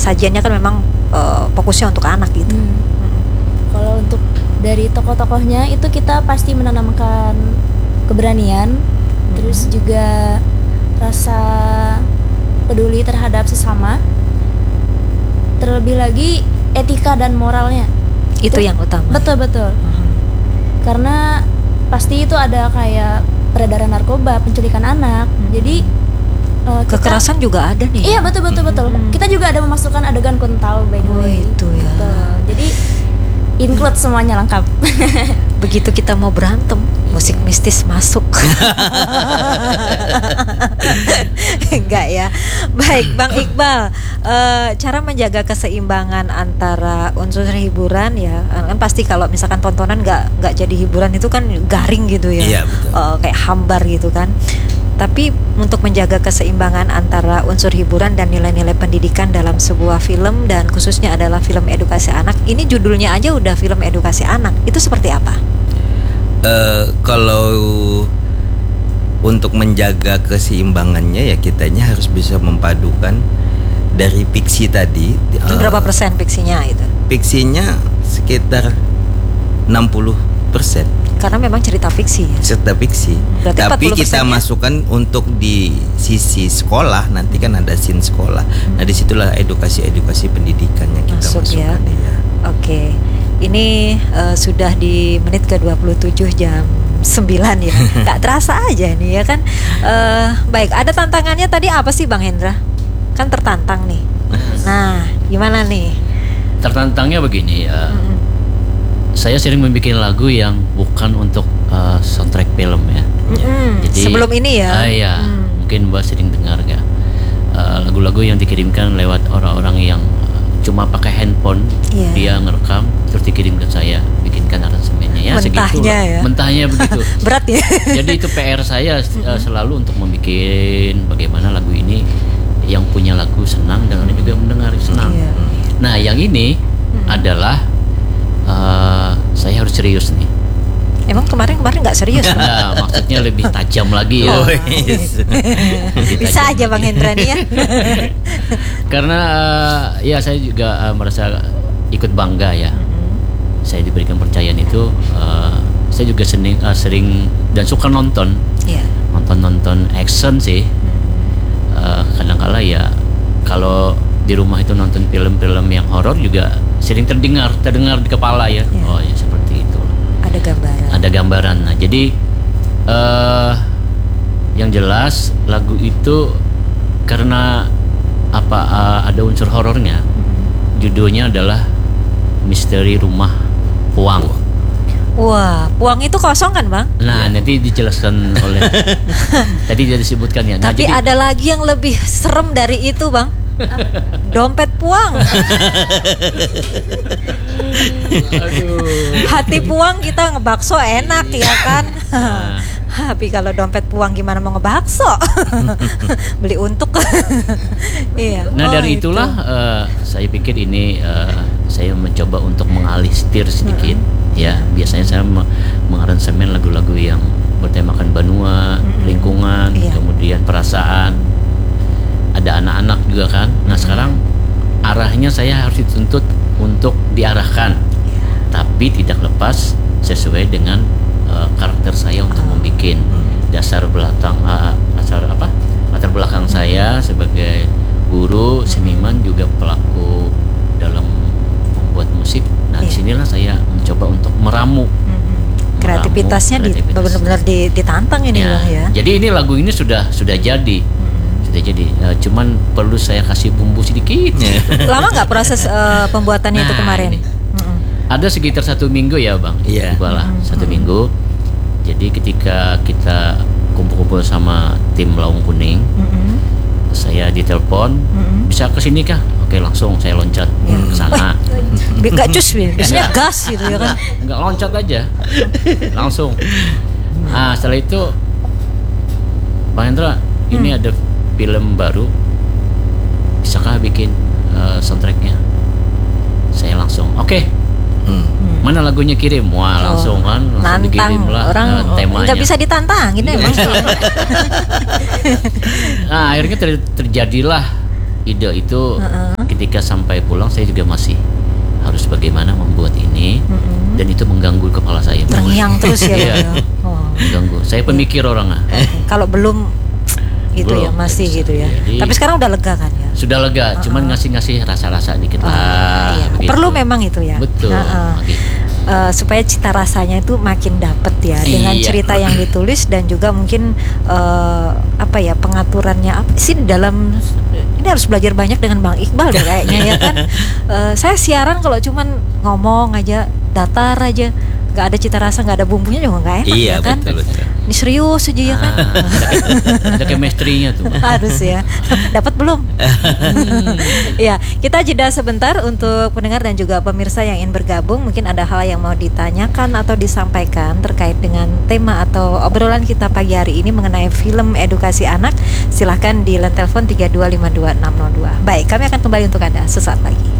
sajiannya kan memang fokusnya untuk anak gitu. Kalau untuk dari tokoh-tokohnya itu kita pasti menanamkan keberanian, terus juga rasa peduli terhadap sesama, terlebih lagi etika dan moralnya. Itu yang utama. Betul. Karena pasti itu ada kayak peredaran narkoba, penculikan anak. Jadi kekerasan juga ada nih. Iya, betul. Kita juga ada memasukkan adegan kuntal by the way. Itu ya. Betul. Jadi include semuanya lengkap. Begitu kita mau berantem, musik mistis masuk. Enggak ya. Baik, Bang Iqbal, cara menjaga keseimbangan antara unsur hiburan ya, kan pasti kalau misalkan tontonan nggak jadi hiburan itu kan garing gitu ya. Iya, betul. Kayak hambar gitu kan. Tapi untuk menjaga keseimbangan antara unsur hiburan dan nilai-nilai pendidikan dalam sebuah film, dan khususnya adalah film edukasi anak, ini judulnya aja udah film edukasi anak, itu seperti apa? Kalau untuk menjaga keseimbangannya ya kitanya harus bisa mempadukan dari fiksi tadi. Berapa persen fiksinya itu? Fiksinya sekitar 60%. Karena memang cerita fiksi ya? Cerita fiksi. Berarti tapi kita 40%-nya? masukkan untuk di sisi sekolah, nanti kan ada scene sekolah. Nah disitulah edukasi pendidikan yang kita Masuk masukkan ya. Oke. Ini sudah di menit ke-27 jam 9 ya. Gak terasa aja nih ya kan. Baik, ada tantangannya tadi apa sih Bang Hendra? Kan tertantang nih. Nah, gimana nih? Tertantangnya begini ya. Saya sering membuat lagu yang bukan untuk soundtrack film ya. Jadi sebelum ini ya. Ya, mungkin Mbak sering dengar ya. Lagu-lagu yang dikirimkan lewat orang-orang yang cuma pakai handphone, dia ngerekam terus dikirim ke saya, bikinkan aransemennya ya. Mentahnya ya. Mentahnya begitu. Berat ya. Jadi itu PR saya selalu untuk membuat bagaimana lagu ini yang punya lagu senang dan orang juga mendengar senang. Nah, yang ini adalah saya harus serius nih. Emang kemarin nggak serius? Nah, maksudnya lebih tajam lagi ya. Bisa aja Bang Hendra nih ya. Karena ya saya juga merasa ikut bangga ya. Saya diberikan percayaan itu. Saya juga sering dan suka nonton. Nonton action sih. Kadang-kala ya kalau di rumah itu nonton film-film yang horor juga sering terdengar di kepala ya. Oh ya seperti itu. Ada gambaran. Nah jadi yang jelas lagu itu karena ada unsur horornya. Judulnya adalah Misteri Rumah Puang. Wah, Puang itu kosong kan Bang? Nah nanti dijelaskan oleh tadi dia disebutkan ya. Nah, tapi jadi, ada lagi yang lebih serem dari itu Bang. Dompet puang. Hati puang kita ngebakso enak ya kan. Tapi kalau dompet puang gimana mau ngebakso? Beli untuk. Iya. Nah dari itulah saya pikir ini saya mencoba untuk mengalih setir sedikit. Ya biasanya saya mengaransemen lagu-lagu yang bertemakan benua, lingkungan, kemudian perasaan. Ada anak-anak juga kan. Nah sekarang arahnya saya harus dituntut untuk diarahkan, tapi tidak lepas sesuai dengan karakter saya untuk membuat latar belakang saya sebagai guru, seniman, juga pelaku dalam membuat musik. Nah disinilah saya mencoba untuk meramu. Kreativitasnya benar-benar ditantang ini Bang ya. Jadi ini lagu ini sudah jadi. Jadi cuman perlu saya kasih bumbu sedikit. Lama nggak proses pembuatannya itu kemarin? Ada sekitar 1 minggu ya Bang. Iya. 1 minggu. Jadi ketika kita kumpul-kumpul sama tim Lawang Kuning, saya ditelepon, bisa ke sini kah? Oke langsung saya loncat ke sana. Gak cus, biasanya gas gitu ya kan? Enggak loncat aja, langsung. Nah setelah itu Bang Hendra, ini ada film baru, bisakah bikin soundtracknya? Saya langsung oke. Mana lagunya kirim? Wah langsung kan langsung dikirim lah temanya. Nggak bisa ditantangin emang. Nah akhirnya terjadilah ide itu ketika sampai pulang saya juga masih harus bagaimana membuat ini, dan itu mengganggu kepala saya. Terngiang terus ya. Iya. Bang, ya? Oh. Mengganggu. Saya pemikir orang. Kalau belum gitu ya, Belum, masih bisa. gitu ya. Jadi- Tapi sekarang udah lega kan ya? Sudah lega, cuman ngasih rasa-rasa dikit lah. Iya. begitu. Perlu memang itu ya. Betul. Gitu. Supaya cita rasanya itu makin dapet ya dengan Iya. cerita yang ditulis, dan juga mungkin apa ya, pengaturannya apa sih di dalam ini, harus belajar banyak dengan Bang Iqbal deh kayaknya ya kan. Saya siaran kalau cuman ngomong aja, datar aja, nggak ada cita rasa, nggak ada bumbunya juga nggak enak Iya, ya kan. betul. Ini serius aja ya kan. Ada chemistry-nya tuh. Harus ya. Dapat belum? Ya, kita jeda sebentar untuk pendengar dan juga pemirsa yang ingin bergabung. Mungkin ada hal yang mau ditanyakan atau disampaikan terkait dengan tema atau obrolan kita pagi hari ini mengenai film edukasi anak. Silahkan di line telepon 3252 602. Baik, kami akan kembali untuk Anda sesaat lagi.